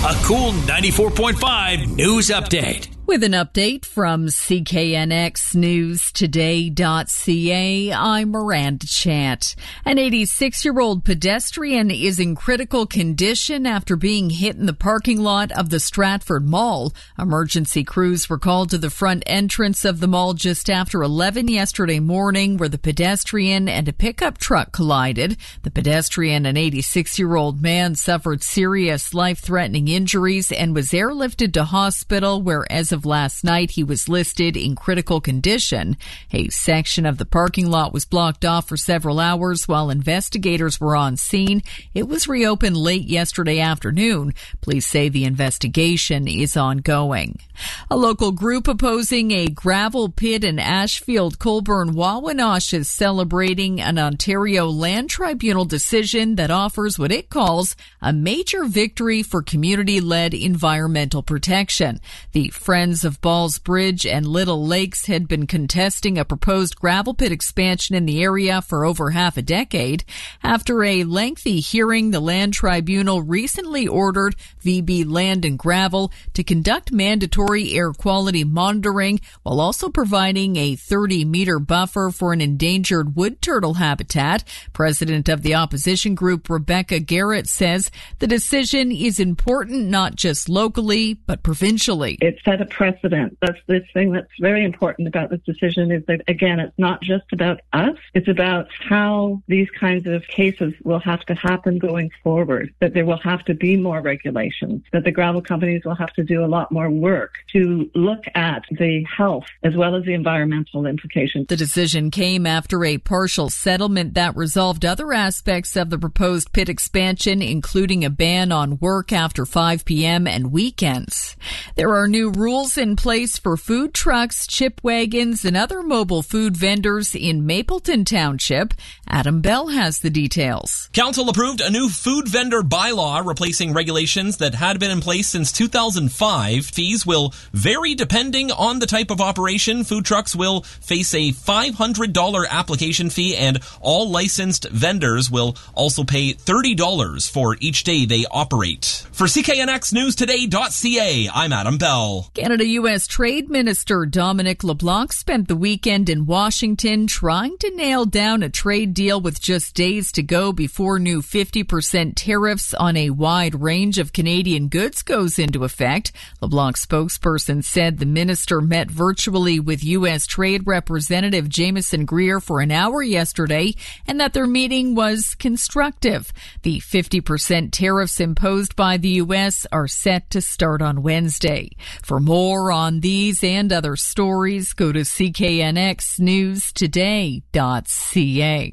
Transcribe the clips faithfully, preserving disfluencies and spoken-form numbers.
A Cool ninety-four point five news update. With an update from C K N X News Today dot C A, I'm Miranda Chant. An eighty-six-year-old pedestrian is in critical condition after being hit in the parking lot of the Stratford Mall. Emergency crews were called to the front entrance of the mall just after eleven yesterday morning, where the pedestrian and a pickup truck collided. The pedestrian, an eighty-six-year-old man, suffered serious life-threatening injuries and was airlifted to hospital, where as of last night he was listed in critical condition. A section of the parking lot was blocked off for several hours while investigators were on scene. It was reopened late yesterday afternoon. Police say the investigation is ongoing. A local group opposing a gravel pit in Ashfield, Colborne, Wawanosh is celebrating an Ontario Land Tribunal decision that offers what it calls a major victory for community-led environmental protection. The Friends of Balls Bridge and Little Lakes had been contesting a proposed gravel pit expansion in the area for over half a decade. After a lengthy hearing, the Land Tribunal recently ordered V B Land and Gravel to conduct mandatory air quality monitoring while also providing a thirty-meter buffer for an endangered wood turtle habitat. President of the opposition group, Rebecca Garrett, says the decision is important not just locally, but provincially. It set a precedent. That's the thing that's very important about this decision, is that, again, it's not just about us. It's about how these kinds of cases will have to happen going forward, that there will have to be more regulations, that the gravel companies will have to do a lot more work to look at the health as well as the environmental implications. The decision came after a partial settlement that resolved other aspects of the proposed pit expansion, including a ban on work after five p.m. and weekends. There are new rules in place for food trucks, chip wagons, and other mobile food vendors in Mapleton Township. Adam Bell has the details. Council approved a new food vendor bylaw replacing regulations that had been in place since two thousand five. Fees will vary depending on the type of operation. Food trucks will face a five hundred dollars application fee, and all licensed vendors will also pay thirty dollars for each day they operate. For C K N X News Today dot C A, I'm Adam Bell. Canada-U S Trade Minister Dominic LeBlanc spent the weekend in Washington trying to nail down a trade deal with just days to go before new fifty percent tariffs on a wide range of Canadian goods goes into effect. LeBlanc's spokesperson said the minister met virtually with U S Trade Representative Jameson Greer for an hour yesterday, and that their meeting was constructive. The fifty percent tariffs imposed by the U S are set to start on Wednesday. For more on these and other stories, go to C K N X News Today dot C A.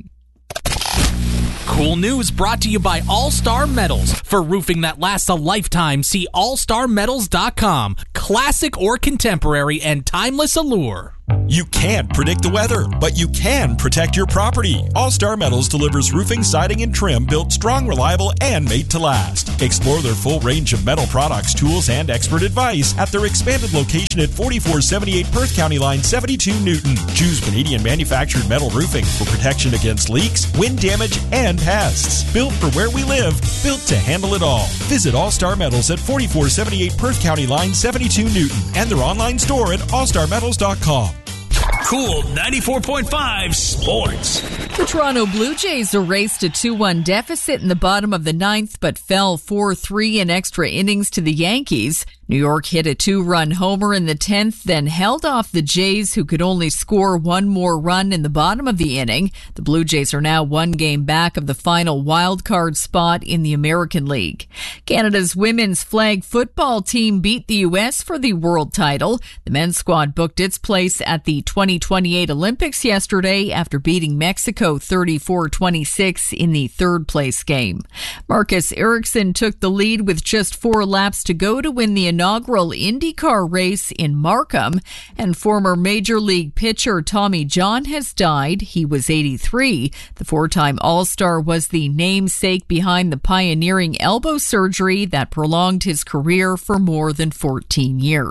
Cool news brought to you by All Star Metals. For roofing that lasts a lifetime, see all star metals dot com. Classic or contemporary and timeless allure. You can't predict the weather, but you can protect your property. All Star Metals delivers roofing, siding, and trim built strong, reliable, and made to last. Explore their full range of metal products, tools, and expert advice at their expanded location at forty-four seventy-eight Perth County Line, seventy-two Newton. Choose Canadian manufactured metal roofing for protection against leaks, wind damage, and pests. Built for where we live, built to handle it all. Visit All Star Metals at forty-four seventy-eight Perth County Line, seventy-two Newton, and their online store at all star metals dot com. Cool ninety-four point five Sports. The Toronto Blue Jays erased a two one deficit in the bottom of the ninth, but fell four three in extra innings to the Yankees. New York hit a two-run homer in the tenth, then held off the Jays, who could only score one more run in the bottom of the inning. The Blue Jays are now one game back of the final wild-card spot in the American League. Canada's women's flag football team beat the U S for the world title. The men's squad booked its place at the twenty twenty-eight Olympics yesterday after beating Mexico thirty-four twenty-six in the third-place game. Marcus Ericsson took the lead with just four laps to go to win the inaugural IndyCar race in Markham, and former Major League pitcher Tommy John has died. He was eighty-three. The four-time All-Star was the namesake behind the pioneering elbow surgery that prolonged his career for more than fourteen years.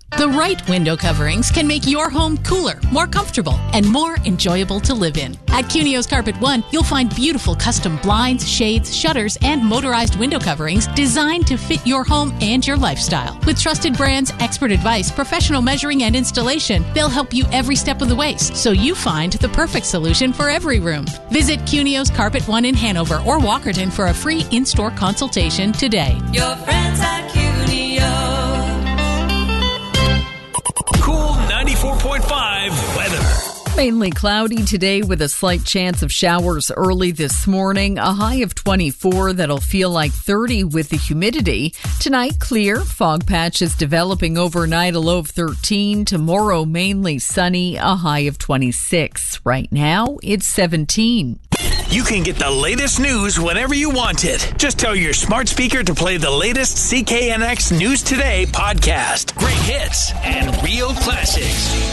The right window coverings can make your home cooler, more comfortable, and more enjoyable to live in. At Cunio's Carpet One, you'll find beautiful custom blinds, shades, shutters, and motorized window coverings designed to fit your home and your lifestyle. With trusted brands, expert advice, professional measuring, and installation, they'll help you every step of the way, so you find the perfect solution for every room. Visit Cunio's Carpet One in Hanover or Walkerton for a free in-store consultation today. Your friends at Cunio. Cool ninety-four point five weather. Mainly cloudy today with a slight chance of showers early this morning. A high of twenty-four that'll feel like thirty with the humidity. Tonight, clear. Fog patches developing overnight, a low of thirteen. Tomorrow, mainly sunny, a high of twenty-six. Right now, it's seventeen. You can get the latest news whenever you want it. Just tell your smart speaker to play the latest C K N X News Today podcast. Great hits and real classics.